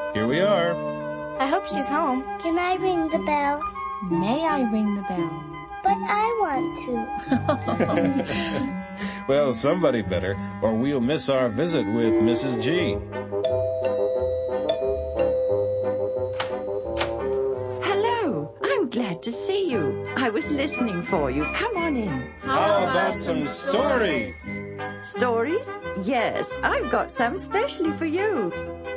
Here we are. I hope she's home. Can I ring the bell? May I ring the bell? But I want to. Well, somebody better, or we'll miss our visit with Mrs. G. Hello. I'm glad to see you. I was listening for you. Come on in. How about some stories? Stories? Yes, I've got some specially for you.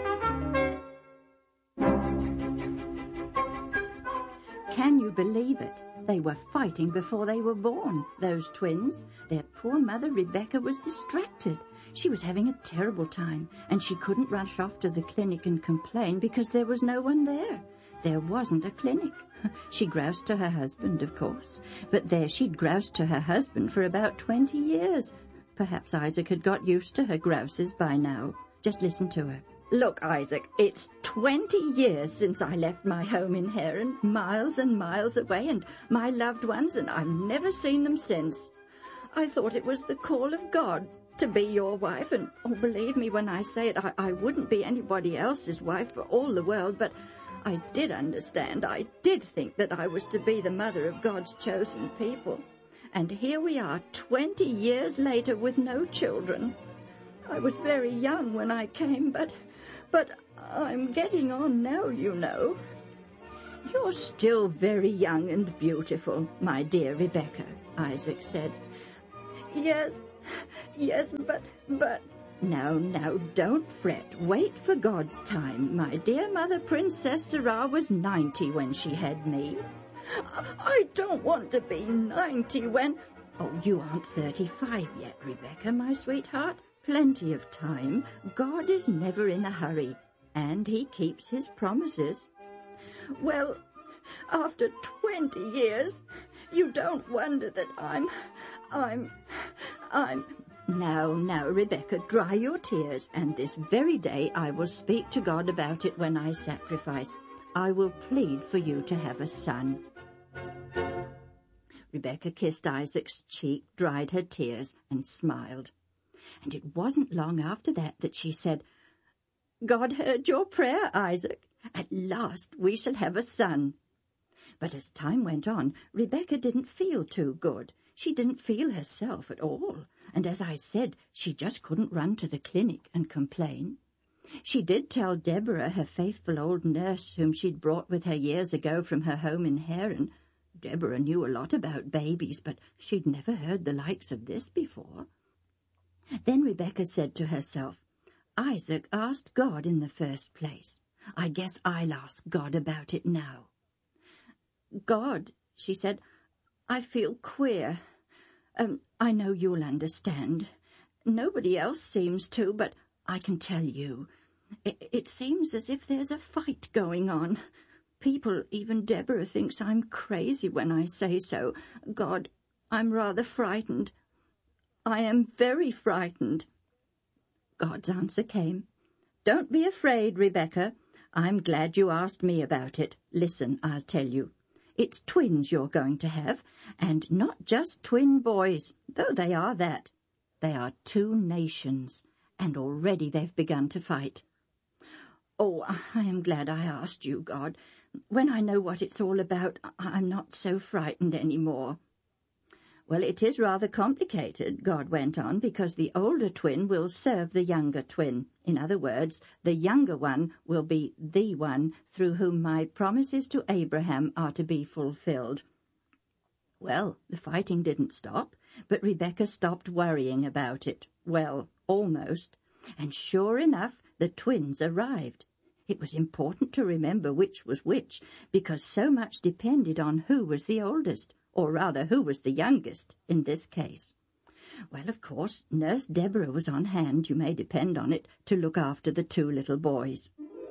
Can you believe it? They were fighting before they were born, those twins. Their poor mother, Rebecca, was distracted. She was having a terrible time, and she couldn't rush off to the clinic and complain because there was no one there. There wasn't a clinic. She groused to her husband, of course. But there she'd groused to her husband for about 20 years. Perhaps Isaac had got used to her grouses by now. Just listen to her. Look, Isaac, it's 20 years since I left my home in Heron, miles and miles away, and my loved ones, and I've never seen them since. I thought it was the call of God to be your wife, and, oh, believe me when I say it, I wouldn't be anybody else's wife for all the world, but I did understand. I did think that I was to be the mother of God's chosen people. And here we are, 20 years later with no children. I was very young when I came, but I'm getting on now, you know. You're still very young and beautiful, my dear Rebecca, Isaac said. Yes, but... No, don't fret. Wait for God's time. My dear Mother Princess Sarah was 90 when she had me. I don't want to be 90 when... Oh, you aren't 35 yet, Rebecca, my sweetheart. Plenty of time. God is never in a hurry, and he keeps his promises. Well, after 20 years, you don't wonder that I'm... Now, Rebecca, dry your tears, and this very day I will speak to God about it when I sacrifice. I will plead for you to have a son. Rebecca kissed Isaac's cheek, dried her tears, and smiled. And it wasn't long after that she said, God heard your prayer, Isaac. At last we shall have a son. But as time went on, Rebecca didn't feel too good. She didn't feel herself at all. And as I said, she just couldn't run to the clinic and complain. She did tell Deborah, her faithful old nurse whom she'd brought with her years ago from her home in Heron. Deborah knew a lot about babies, but she'd never heard the likes of this before. Then Rebecca said to herself, Isaac asked God in the first place. I guess I'll ask God about it now. God, she said, I feel queer. I know you'll understand. Nobody else seems to, but I can tell you. It seems as if there's a fight going on. People, even Deborah, thinks I'm crazy when I say so. God, I'm rather frightened. I am very frightened. God's answer came. Don't be afraid, Rebecca. I'm glad you asked me about it. Listen, I'll tell you. It's twins you're going to have, and not just twin boys, though they are that. They are two nations, and already they've begun to fight. Oh, I am glad I asked you, God. When I know what it's all about, I'm not so frightened any more. Well, it is rather complicated, God went on, because the older twin will serve the younger twin. In other words, the younger one will be the one through whom my promises to Abraham are to be fulfilled. Well, the fighting didn't stop, but Rebecca stopped worrying about it. Well, almost. And sure enough, the twins arrived. It was important to remember which was which, because so much depended on who was the oldest, or rather who was the youngest in this case. Well, of course, Nurse Deborah was on hand, you may depend on it, to look after the two little boys.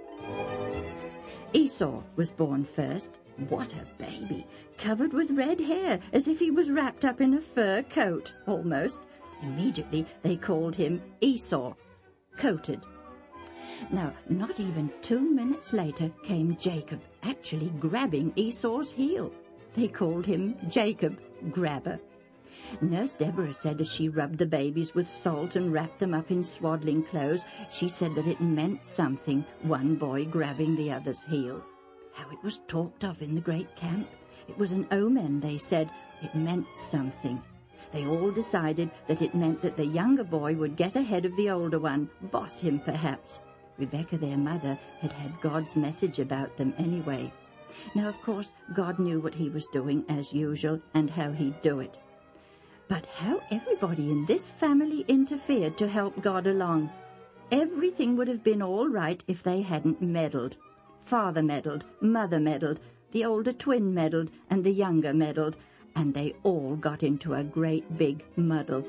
Esau was born first. What a baby! Covered with red hair, as if he was wrapped up in a fur coat, almost. Immediately they called him Esau, coated. Now, not even 2 minutes later came Jacob, actually grabbing Esau's heel. They called him Jacob Grabber. Nurse Deborah said as she rubbed the babies with salt and wrapped them up in swaddling clothes, she said that it meant something, one boy grabbing the other's heel. How it was talked of in the great camp. It was an omen, they said. It meant something. They all decided that it meant that the younger boy would get ahead of the older one, boss him perhaps. Rebecca, their mother, had had God's message about them anyway. Now, of course, God knew what he was doing as usual and how he'd do it. But how everybody in this family interfered to help God along. Everything would have been all right if they hadn't meddled. Father meddled, mother meddled, the older twin meddled, and the younger meddled, and they all got into a great big muddle.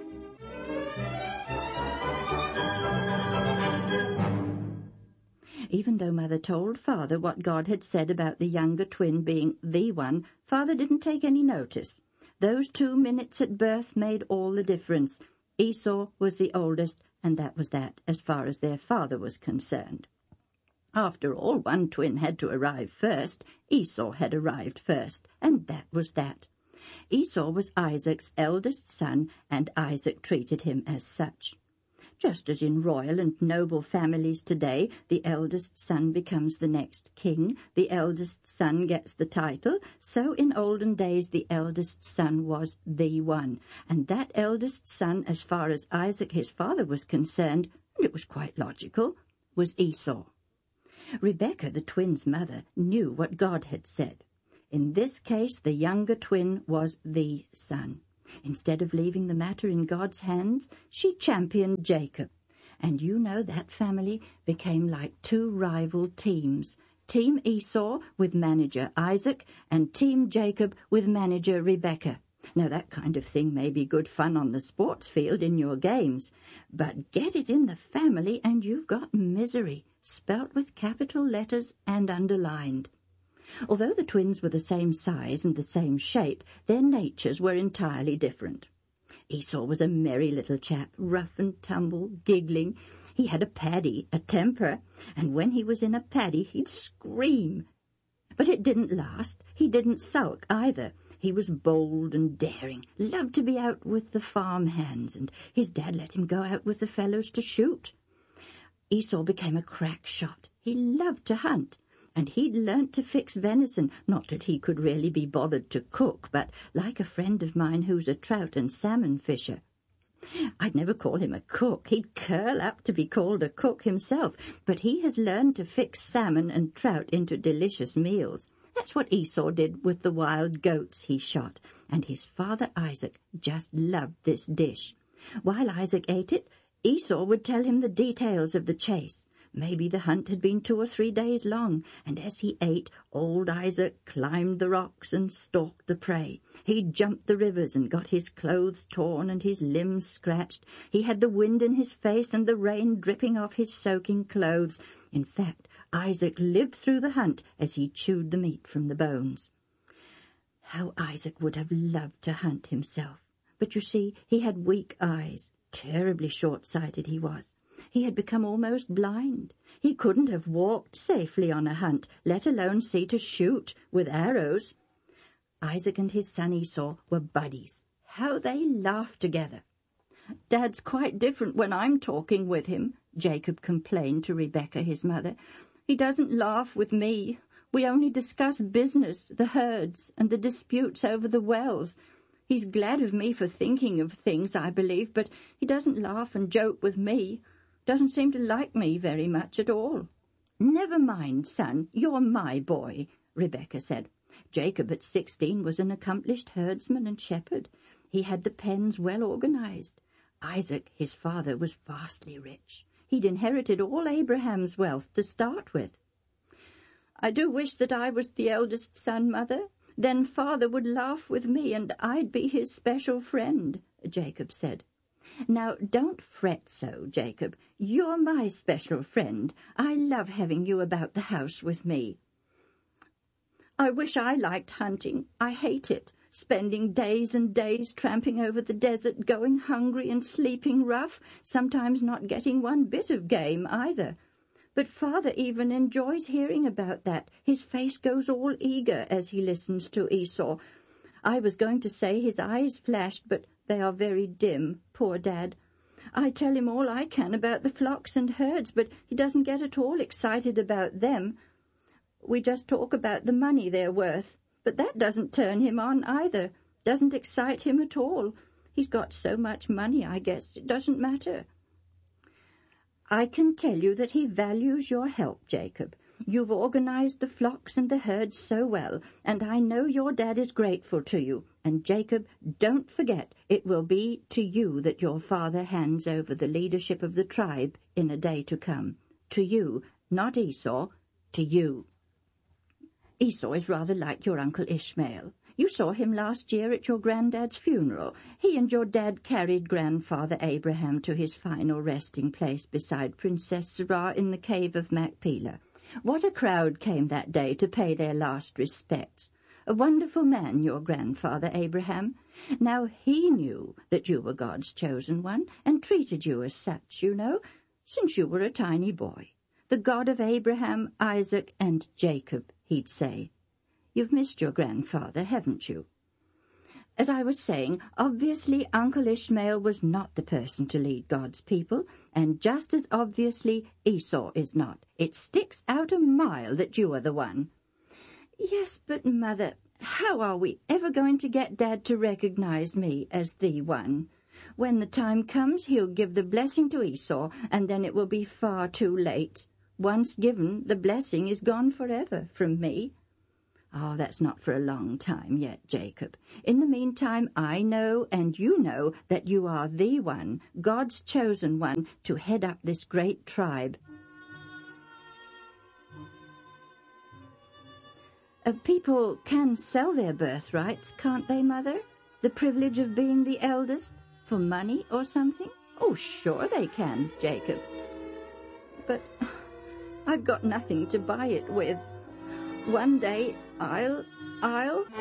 Even though Mother told Father what God had said about the younger twin being the one, Father didn't take any notice. Those 2 minutes at birth made all the difference. Esau was the oldest, and that was that, as far as their father was concerned. After all, one twin had to arrive first. Esau had arrived first, and that was that. Esau was Isaac's eldest son, and Isaac treated him as such. Just as in royal and noble families today, the eldest son becomes the next king, the eldest son gets the title, so in olden days the eldest son was the one, and that eldest son, as far as Isaac his father was concerned, and it was quite logical, was Esau. Rebecca, the twins' mother, knew what God had said. In this case, the younger twin was the son. Instead of leaving the matter in God's hands, she championed Jacob. And you know that family became like 2 rival teams. Team Esau with manager Isaac and Team Jacob with manager Rebecca. Now that kind of thing may be good fun on the sports field in your games, but get it in the family and you've got misery, spelt with capital letters and underlined. Although the twins were the same size and the same shape, their natures were entirely different. Esau was a merry little chap, rough and tumble, giggling. He had a paddy, a temper, and when he was in a paddy he'd scream. But it didn't last. He didn't sulk either. He was bold and daring, loved to be out with the farm hands, and his dad let him go out with the fellows to shoot. Esau became a crack shot. He loved to hunt. And he'd learnt to fix venison, not that he could really be bothered to cook, but like a friend of mine who's a trout and salmon fisher. I'd never call him a cook. He'd curl up to be called a cook himself, but he has learned to fix salmon and trout into delicious meals. That's what Esau did with the wild goats he shot, and his father Isaac just loved this dish. While Isaac ate it, Esau would tell him the details of the chase. Maybe the hunt had been 2 or 3 days long, and as he ate, old Isaac climbed the rocks and stalked the prey. He jumped the rivers and got his clothes torn and his limbs scratched. He had the wind in his face and the rain dripping off his soaking clothes. In fact, Isaac lived through the hunt as he chewed the meat from the bones. How Isaac would have loved to hunt himself. But you see, he had weak eyes. Terribly short-sighted he was. He had become almost blind. He couldn't have walked safely on a hunt, let alone see to shoot with arrows. Isaac and his son Esau were buddies. How they laughed together. "Dad's quite different when I'm talking with him," Jacob complained to Rebecca, his mother. "He doesn't laugh with me. We only discuss business, the herds, and the disputes over the wells. He's glad of me for thinking of things, I believe, but he doesn't laugh and joke with me. Doesn't seem to like me very much at all." "Never mind, son, you're my boy," Rebecca said. Jacob at 16 was an accomplished herdsman and shepherd. He had the pens well organized. Isaac, his father, was vastly rich. He'd inherited all Abraham's wealth to start with. "I do wish that I was the eldest son, Mother. Then Father would laugh with me and I'd be his special friend," Jacob said. "Now, don't fret so, Jacob. You're my special friend. I love having you about the house with me." "I wish I liked hunting. I hate it, spending days and days tramping over the desert, going hungry and sleeping rough, sometimes not getting one bit of game either. But Father even enjoys hearing about that. His face goes all eager as he listens to Esau. I was going to say his eyes flashed, but They are very dim, poor Dad. I tell him all I can about the flocks and herds, but he doesn't get at all excited about them. We just talk about the money they're worth, but that doesn't turn him on either, doesn't excite him at all. He's got so much money, I guess it doesn't matter. I can tell you that he values your help, Jacob. You've organized the flocks and the herds so well, and I know your dad is grateful to you. And, Jacob, don't forget, it will be to you that your father hands over the leadership of the tribe in a day to come. To you, not Esau, to you. Esau is rather like your Uncle Ishmael. You saw him last year at your granddad's funeral. He and your dad carried grandfather Abraham to his final resting place beside Princess Sarah in the cave of Machpelah. What a crowd came that day to pay their last respects. A wonderful man, your grandfather Abraham. Now he knew that you were God's chosen one, and treated you as such, you know, since you were a tiny boy. The God of Abraham, Isaac, and Jacob, he'd say. You've missed your grandfather, haven't you? As I was saying, obviously Uncle Ishmael was not the person to lead God's people, and just as obviously Esau is not. It sticks out a mile that you are the one. Yes, but, Mother, how are we ever going to get Dad to recognize me as the one? When the time comes, he'll give the blessing to Esau, and then it will be far too late. Once given, the blessing is gone forever from me. Oh, that's not for a long time yet, Jacob. In the meantime, I know and you know that you are the one, God's chosen one, to head up this great tribe. People can sell their birthrights, can't they, Mother? The privilege of being the eldest, for money or something? Oh, sure they can, Jacob. But I've got nothing to buy it with. One day I'll